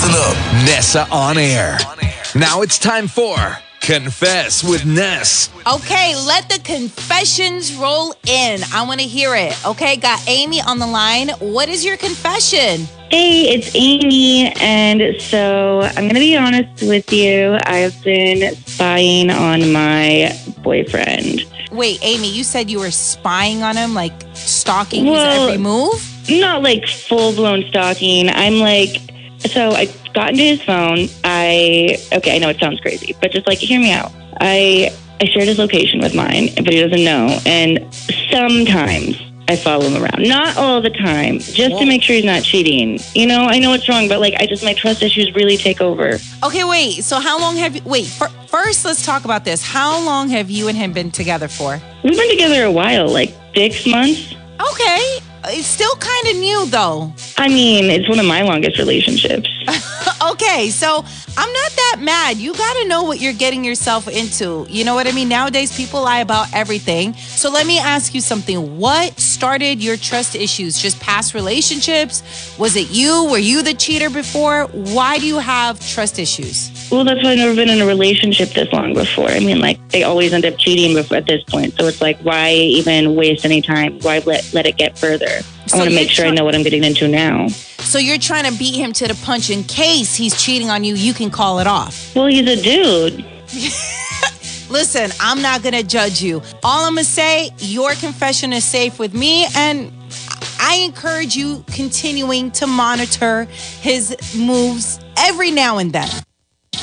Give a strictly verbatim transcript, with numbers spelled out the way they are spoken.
Listen up. Nessa on air. Now it's time for Confess with Ness. Okay, let the confessions roll in. I want to hear it. Okay, got Amy on the line. What is your confession? Hey, it's Amy, and so I'm going to be honest with you. I've been spying on my boyfriend. Wait, Amy, you said you were spying on him, like stalking Well, his every move? Not like full-blown stalking. I'm like, so I got into his phone. I, okay, I know it sounds crazy, but just like, hear me out. I, I shared his location with mine, but he doesn't know, and sometimes I follow him around. Not all the time, just Whoa. to make sure he's not cheating. You know, I know it's wrong, but like, I just, my trust issues really take over. Okay, wait. So how long have you, wait, for, first let's talk about this. How long have you and him been together for? We've been together a while, like six months. Okay. It's still kind of new though. I mean, it's one of my longest relationships. Okay, so I'm not that mad. You got to know what you're getting yourself into. You know what I mean? Nowadays, people lie about everything. So let me ask you something. What started your trust issues? Just past relationships? Was it you? Were you the cheater before? Why do you have trust issues? Well, that's why I've never been in a relationship this long before. I mean, like, they always end up cheating before, at this point. So it's like, why even waste any time? Why let, let it get further? So I want to make you're sure I try- know what I'm getting into now. So you're trying to beat him to the punch in case he's cheating on you, you can call it off. Well, he's a dude. Listen, I'm not going to judge you. All I'm going to say, your confession is safe with me, and I encourage you continuing to monitor his moves every now and then.